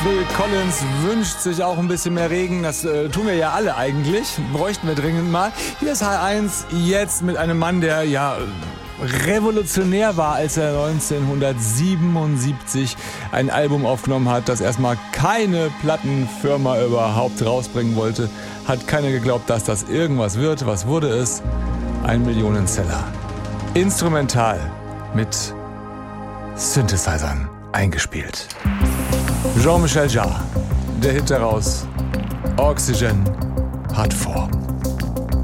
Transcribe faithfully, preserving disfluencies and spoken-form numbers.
Phil Collins wünscht sich auch ein bisschen mehr Regen. Das äh, tun wir ja alle eigentlich. Bräuchten wir dringend mal. Hier ist H eins jetzt mit einem Mann, der ja revolutionär war, als er neunzehnhundertsiebenundsiebzig ein Album aufgenommen hat, das erstmal keine Plattenfirma überhaupt rausbringen wollte. Hat keiner geglaubt, dass das irgendwas wird. Was wurde es? Ein Millionenseller. Instrumental mit Synthesizern eingespielt. Jean-Michel Jarre, der Hit daraus, Oxygen Part vier.